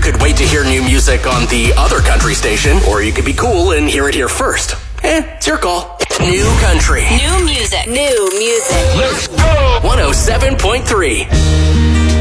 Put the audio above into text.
could wait to hear new music on the other country station, or you could be cool and hear it here first. It's your call. New country. New music. New music. Let's go! 107.3.